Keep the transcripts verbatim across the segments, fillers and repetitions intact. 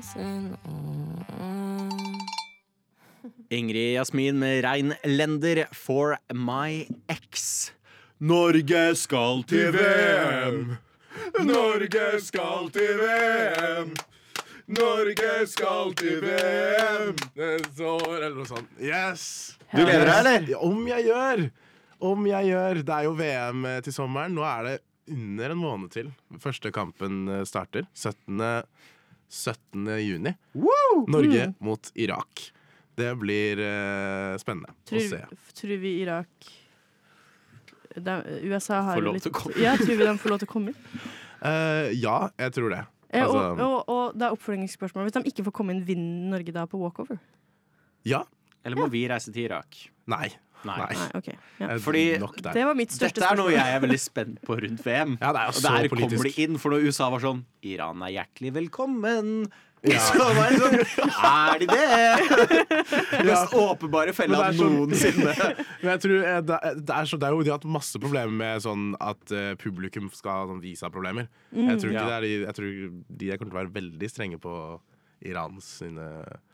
Ingrid Jasmin med Rein Lender For My Ex. Norge skal til V M. Norge skal til V M. Norge skal til V M. Så, eller noe sånt. Yes. Du gleder deg, eller? Ja, om jeg gjør. Om jeg gjør. Det er jo V M til sommeren. Nå er det under en måned til. Første kampen starter. syttende juni. Wow! Norge Mm. mot Irak. Det blir uh, spennende tror, å se. Tror vi Irak de, U S A har får lov litt, til å komme. Ja, tror vi de får lov til å komme inn? Uh, ja, jeg tror det. Eh, Altså, og, og, og det er oppfølgingsspørsmål. Hvis de ikke får komme inn, vinner Norge da på walkover? ja. Eller må vi reise til Irak? Nei. Nei. Nei. Nei, ok. Ja. Jeg- Fordi nok der. Det var mitt største Dette er noe spørsmål. jeg er veldig spent på rundt V M. Ja, det er jo Og så der politisk. kommer de inn, for når U S A var sånn Iran er hjertelig velkommen. Ja. Så var det sånn, er de det? Den mest åpenbare fella Men det er sånn- noensinne. Men jeg tror eh, det er, det, er så, det er jo de har hatt masse problemer med sånn at eh, publikum skal ha sånn visa-problemer. Jeg tror ikke Ja. det er de, jeg tror de kommer til å være veldig strenge på Irans sine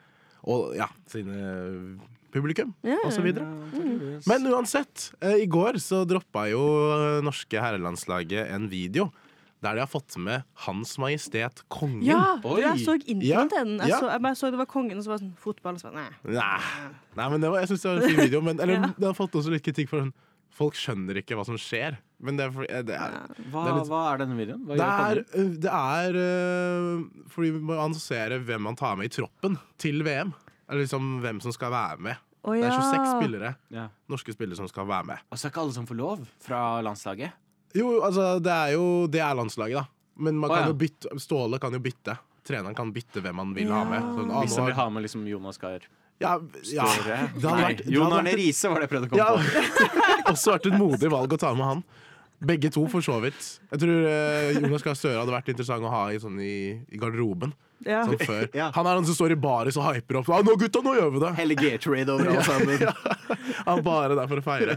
og ja, sine publikum Ja. og så videre. Men uansett, eh, i går så droppa jo norske herrelandslaget en video der de har fått med Hans Majestet Kongen. Ja, du, Oi. jeg så introen Ja, til den. Jeg, ja. så, jeg bare så det var kongen, og så var det sånn fotball. Og så var det, nei. Nei, Nei men det var, jeg synes det var en fin video. Men, eller, Ja. det har fått også litt kritikk for sånn folk skjønner ikke hva som skjer. Men det er, for, det er, Hva, Det er litt- hva er denne videoen? Hva det gjør er, kongen? det er øh, fordi vi må annonsere hvem man tar med i troppen til V M. Eller liksom hvem som skal være med. Å, Det er ja. tjueseks spillere, Ja. norske spillere som skal være med. Altså ikke alle som får lov fra landslaget? Jo, altså det er jo Det er landslaget, da. Men man Å, kan ja. jo bytte Ståle kan jo bytte. Treneren kan bytte hvem man vil Ja. ha med. Sånn, ah, Hvis nå de vil har- ha med liksom Jonas Gahr ja, ja, Støre? det hadde Nei, vært- det Jon hadde Arne vært- Riise var det jeg prøvde å komme Ja, på. også vært et modig valg å ta med han. Begge to, for så vidt. Jeg tror eh, Jonas Gahr Støre hadde vært interessant å ha i, sånn i, i garderoben. Ja. Sånn før. Ja. Han er han som står i baris og hyper opp. Ah, nå gutta, nå gjør vi det! Hele Gatorade over alle sammen. Han er bare der for å feire.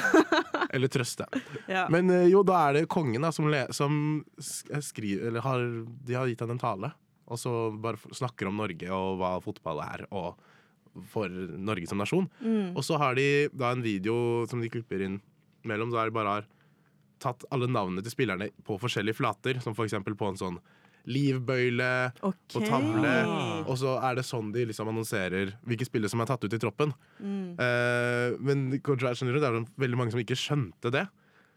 Eller trøste. Ja. Men eh, jo, da er det kongen da, som, le, som skriver Eller har, de har gitt han en tale. Og så bare f- snakker om Norge og hva fotball er, og for Norge som nasjon. Mm. Og så har de da en video som de klipper inn mellom, der de bare har tatt alle navnene til spillerne på forskjellige flater, som for eksempel på en sånn livbøyle, Ok. på tavle. Og så er det sånn de liksom annonserer hvilke spillere som er tatt ut i troppen. Mm. Eh, men kanskje jeg skjønner det, det er vel veldig mange som ikke skjønte det.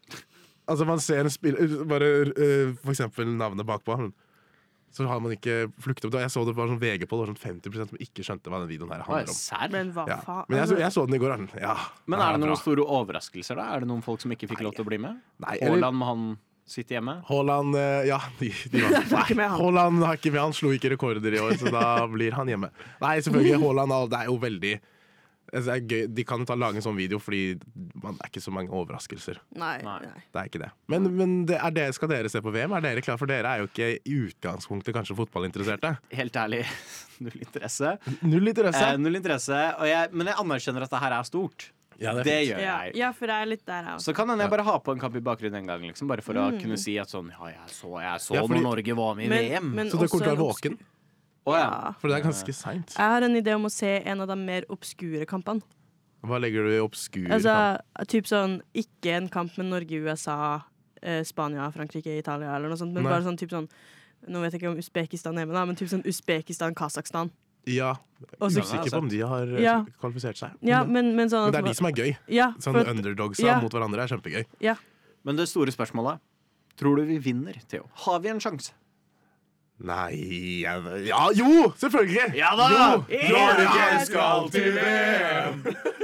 Altså man ser en spiller bare eh, for eksempel navnet bakpå, så har man ikke flukket opp det. Jeg så det var sånn V G på, det var sånn femti prosent som ikke skjønte hva den videoen her handler om. Serr? Men hva Ja. faen? Men jeg, så- jeg så den i går. og Ja, Men det er det noen bra. store overraskelser, da? Er det noen folk som ikke fikk lov til å bli med? Nei, eller- Haaland, må han sitte hjemme? Haaland, eh, ja de, de var, Ikke med han. Haaland har ikke med, han slo ikke rekorder i år, så da blir han hjemme. Nei, selvfølgelig, Haaland, det er jo veldig altså, det er gøy. De kan jo ta lage en sånn video, fordi man, det er ikke så mange overraskelser. Nei, Nei. nei. Det er ikke det. Men, men det er det, skal dere se på V M? Er dere klar? For dere er jo ikke i utgangspunktet kanskje fotballinteresserte. Helt ærlig, null interesse. Null interesse. Eh, null interesse og jeg, men jeg anerkjenner at det her er stort. Ja, det er det fint. gjør Ja. jeg. ja, for jeg er litt der, jeg også. Så kan hende jeg bare ha på en kamp i bakgrunnen en gang, liksom, bare for å Mm. kunne si at sånn Ja, jeg så, jeg så Ja, fordi- når Norge var med i V M. men Så dere kommer til å også være en våken? Å ja. Ja. For det er ganske seint. Jeg har en idé om å se en av de mer obskure kampene. Hva legger du i obskur? Altså, typ sånn, ikke en kamp med Norge, U S A, eh, Spania, Frankrike, Italia eller noe sånt, men Nei. bare sånn typ sånn nå vet jeg ikke om Uzbekistan er med, da, men typ sånn Uzbekistan, Kasakhstan. Ja. Og Jeg er så- usikker på om de har eh, Ja. kvalifisert seg. Ja, men, men, men sånn men det at- er de som er gøy. ja, Sånn for at- underdogsa ja. mot hverandre er kjempegøy. ja. Men det store spørsmålet, tror du vi vinner, Theo? Har vi en sjanse? Nei jeg, Ja, jo! Selvfølgelig! Ja da! Jo! Norge skal til V M!